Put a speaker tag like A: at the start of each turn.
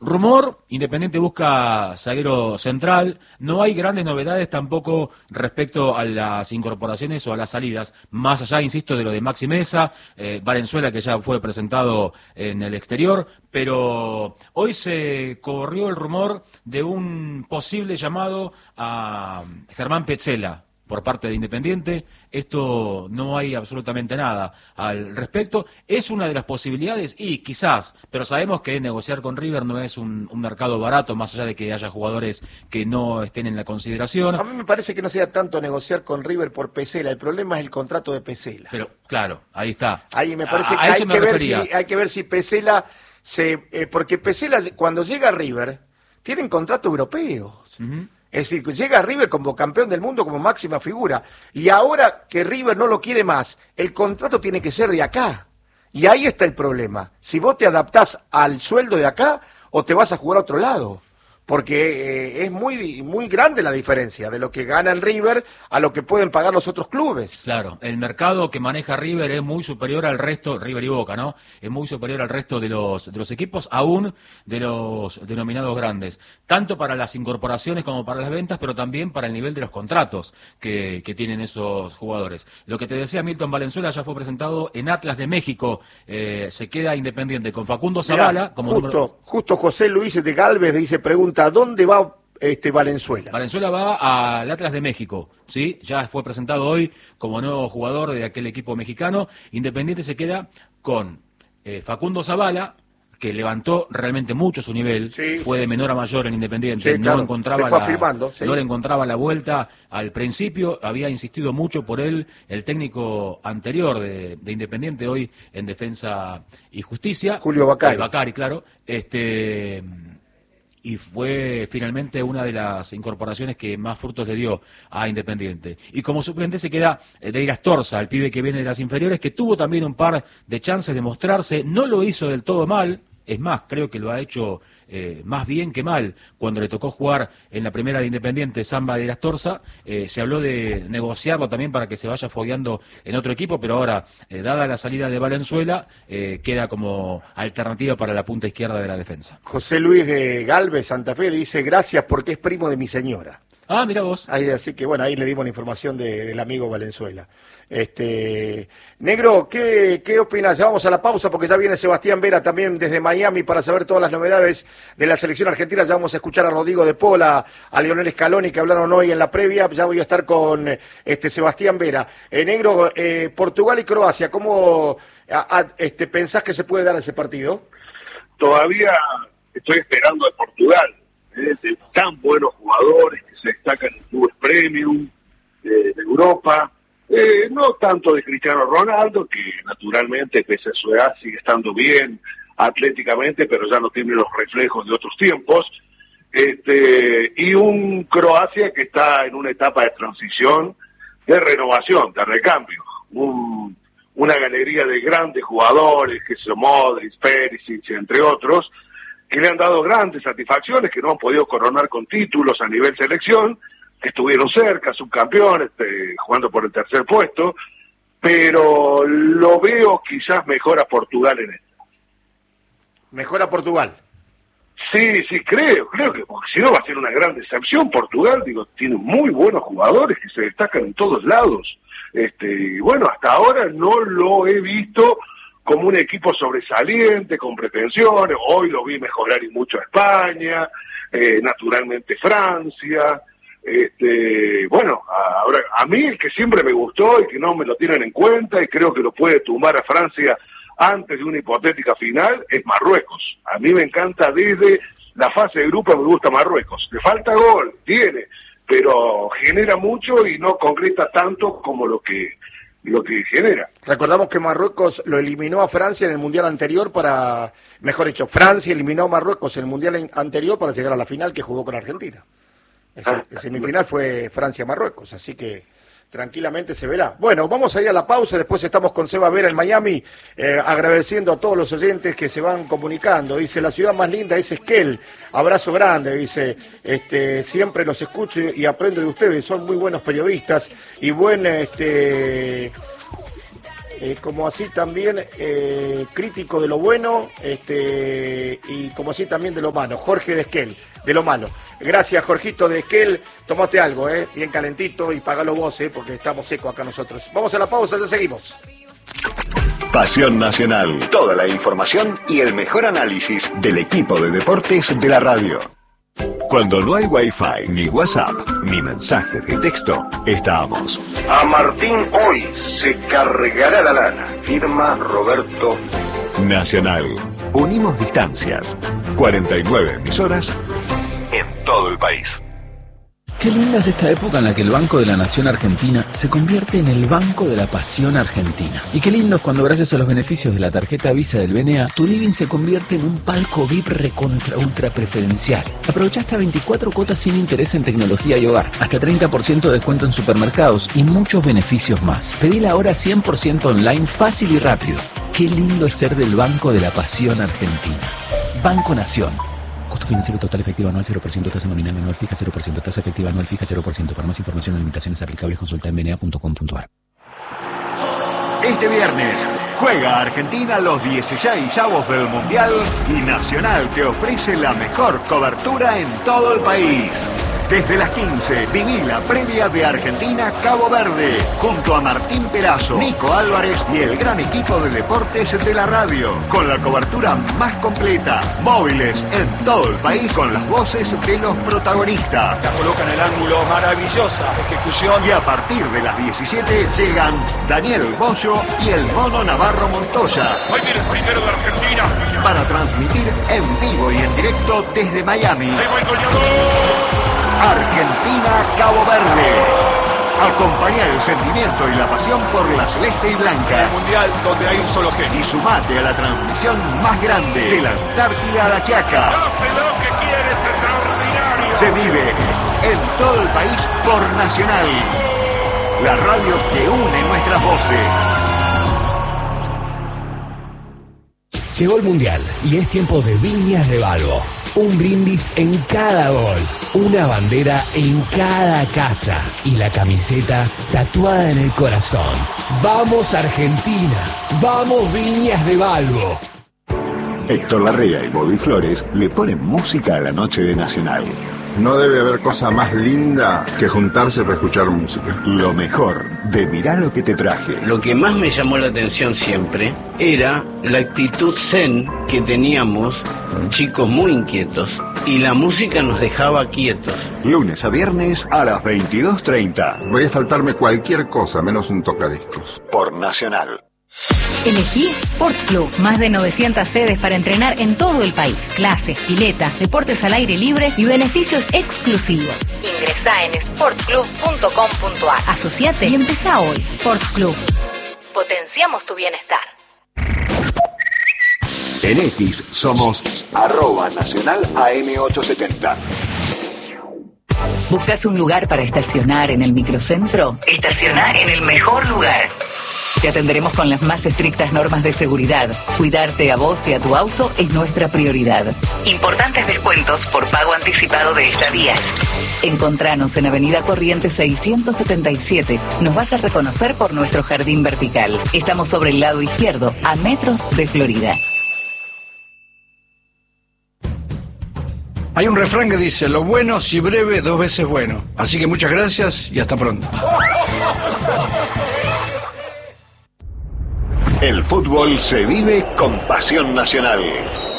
A: Rumor, Independiente busca zaguero central, no hay grandes novedades tampoco respecto a las incorporaciones o a las salidas, más allá, insisto, de lo de Maxi Meza, Valenzuela que ya fue presentado en el exterior, pero hoy se corrió el rumor de un posible llamado a Germán Petzela por parte de Independiente. Esto no hay absolutamente nada al respecto. Es una de las posibilidades y quizás, pero sabemos que negociar con River no es un mercado barato, más allá de que haya jugadores que no estén en la consideración.
B: A mí me parece que no sea tanto negociar con River por Petzela, el problema es el contrato de Petzela.
A: Pero claro, ahí está.
B: Ahí me parece que hay que ver si Petzela porque Petzela cuando llega a River tienen contrato europeos. Uh-huh. Es decir, llega a River como campeón del mundo, como máxima figura. Y ahora que River no lo quiere más, el contrato tiene que ser de acá. Y ahí está el problema. Si vos te adaptás al sueldo de acá o te vas a jugar a otro lado. Porque es muy grande la diferencia de lo que gana en River a lo que pueden pagar los otros clubes.
A: Claro, el mercado que maneja River es muy superior al resto, River y Boca, ¿no? Es muy superior al resto de los equipos, aún de los denominados grandes. Tanto para las incorporaciones como para las ventas, pero también para el nivel de los contratos que tienen esos jugadores. Lo que te decía Milton Valenzuela ya fue presentado en Atlas de México. Se queda Independiente con Facundo Zavala.
B: Justo José Luis de Galvez dice, pregunta, ¿dónde va Valenzuela?
A: Valenzuela va al Atlas de México, ¿sí? Ya fue presentado hoy como nuevo jugador de aquel equipo mexicano. Independiente se queda con Facundo Zavala, que levantó realmente mucho su nivel, fue de menor a mayor en Independiente, no le encontraba la vuelta al principio, había insistido mucho por él el técnico anterior de Independiente, hoy en Defensa y Justicia,
B: Julio Bacari.
A: Bacari, claro, y fue finalmente una de las incorporaciones que más frutos le dio a Independiente. Y como suplente se queda Deir Astorza, el pibe que viene de las inferiores, que tuvo también un par de chances de mostrarse, no lo hizo del todo mal, es más, creo que lo ha hecho más bien que mal. Cuando le tocó jugar en la primera de Independiente, Samba de Astorza, se habló de negociarlo también para que se vaya fogueando en otro equipo, pero ahora, dada la salida de Valenzuela, queda como alternativa para la punta izquierda de la defensa.
B: José Luis de Galvez, Santa Fe, dice, gracias porque es primo de mi señora.
A: Ah, mira vos.
B: Así que bueno, ahí le dimos la información del amigo Valenzuela. Negro, ¿qué opinas? Ya vamos a la pausa porque ya viene Sebastián Vera también desde Miami para saber todas las novedades de la selección argentina. Ya vamos a escuchar a Rodrigo de Pola, a Lionel Scaloni que hablaron hoy en la previa. Ya voy a estar con Sebastián Vera. Negro, Portugal y Croacia, ¿cómo pensás que se puede dar ese partido?
C: Todavía estoy esperando a Portugal. Tan buenos jugadores que se destacan en clubes premium de Europa, no tanto de Cristiano Ronaldo, que naturalmente pese a su edad sigue estando bien atléticamente, pero ya no tiene los reflejos de otros tiempos, y un Croacia que está en una etapa de transición, de renovación, de recambio, una galería de grandes jugadores, que son Modric, Perisic, entre otros, que le han dado grandes satisfacciones, que no han podido coronar con títulos a nivel selección, que estuvieron cerca, subcampeones, jugando por el tercer puesto, pero lo veo quizás mejor a Portugal en esto.
B: ¿Mejor a Portugal?
C: Sí, creo que, porque si no va a ser una gran decepción. Portugal, tiene muy buenos jugadores que se destacan en todos lados. Bueno, hasta ahora no lo he visto como un equipo sobresaliente, con pretensiones. Hoy lo vi mejorar y mucho a España, naturalmente Francia. Bueno, ahora a mí el que siempre me gustó y que no me lo tienen en cuenta y creo que lo puede tumbar a Francia antes de una hipotética final es Marruecos. A mí me encanta desde la fase de grupo, me gusta Marruecos. Le falta gol, tiene, pero genera mucho y no concreta tanto como lo que genera.
B: Recordamos que Marruecos lo eliminó a Francia en el Mundial anterior Francia eliminó a Marruecos en el Mundial anterior para llegar a la final que jugó con Argentina. El semifinal fue Francia-Marruecos, así que tranquilamente se verá. Bueno, vamos a ir a la pausa, después estamos con Seba Vera en Miami, agradeciendo a todos los oyentes que se van comunicando. Dice, la ciudad más linda es Esquel, abrazo grande, dice, siempre los escucho y aprendo de ustedes, son muy buenos periodistas y como así también crítico de lo bueno, y como así también de lo malo. Jorge de Esquel, de lo malo. Gracias, Jorgito de Esquel. Tomate algo, bien calentito, y pagalo vos, porque estamos secos acá nosotros. Vamos a la pausa, ya seguimos.
D: Pasión Nacional. Toda la información y el mejor análisis del equipo de deportes de la radio. Cuando no hay Wi-Fi, ni WhatsApp, ni mensaje de texto, estamos.
C: A Martín hoy se cargará la lana. Firma Roberto.
D: Nacional. Unimos distancias. 49 emisoras en todo el país.
E: Qué linda es esta época en la que el Banco de la Nación Argentina se convierte en el Banco de la Pasión Argentina. Y qué lindo es cuando, gracias a los beneficios de la tarjeta Visa del BNA, tu living se convierte en un palco VIP recontra ultra preferencial. Aprovecha hasta 24 cuotas sin interés en tecnología y hogar, hasta 30% de descuento en supermercados y muchos beneficios más. Pedila ahora 100% online, fácil y rápido. Qué lindo es ser del Banco de la Pasión Argentina. Banco Nación. Costo financiero total efectivo anual 0%, tasa nominal anual fija 0%, tasa efectiva anual fija 0%. Para más información y limitaciones aplicables, consulta en bna.com.ar.
D: Este viernes juega Argentina los 16avos del Mundial y Nacional te ofrece la mejor cobertura en todo el país. Desde las 15, viví la previa de Argentina-Cabo Verde, junto a Martín Perazo, Nico Álvarez y el gran equipo de deportes de la radio, con la cobertura más completa, móviles en todo el país, con las voces de los protagonistas.
F: La coloca en el ángulo, maravillosa ejecución.
D: Y a partir de las 17 llegan Daniel Bollo y el Mono Navarro Montoya.
C: Hoy viene el primero de Argentina.
D: Para transmitir en vivo y en directo desde Miami.
C: ¡Ahí va el goleador!
D: Argentina-Cabo Verde. Acompaña el sentimiento y la pasión por la celeste y blanca.
F: El mundial donde hay un solo genio.
D: Y sumate a la transmisión más grande de la Antártida a la Quiaca.
C: Hace lo que quiere, es extraordinario.
D: Se vive en todo el país por Nacional, la radio que une nuestras voces.
G: Llegó el Mundial y es tiempo de Viñas de Balbo. Un brindis en cada gol, una bandera en cada casa y la camiseta tatuada en el corazón. ¡Vamos Argentina! ¡Vamos Viñas de Balbo!
D: Héctor Larrea y Bobby Flores le ponen música a la noche de Nacional.
H: No debe haber cosa más linda que juntarse para escuchar música.
D: Lo mejor de Mirá lo que te traje.
I: Lo que más me llamó la atención siempre era la actitud zen que teníamos, chicos muy inquietos, y la música nos dejaba quietos.
D: Lunes a viernes a las 22:30.
H: Voy a faltarme cualquier cosa menos un tocadiscos.
D: Por Nacional.
J: Elegí Sport Club, más de 900 sedes para entrenar en todo el país. Clases, piletas, deportes al aire libre y beneficios exclusivos. Ingresá en sportclub.com.ar. Asociate y empezá hoy. Sport Club. Potenciamos tu bienestar.
D: En X somos @Nacional AM870.
J: ¿Buscas un lugar para estacionar en el microcentro? Estacioná en el mejor lugar. Te atenderemos con las más estrictas normas de seguridad. Cuidarte a vos y a tu auto es nuestra prioridad. Importantes descuentos por pago anticipado de estadías. Encontranos en Avenida Corrientes 677. Nos vas a reconocer por nuestro jardín vertical. Estamos sobre el lado izquierdo, a metros de Florida.
F: Hay un refrán que dice, lo bueno si breve, 2 veces bueno. Así que muchas gracias y hasta pronto.
D: El fútbol se vive con Pasión Nacional.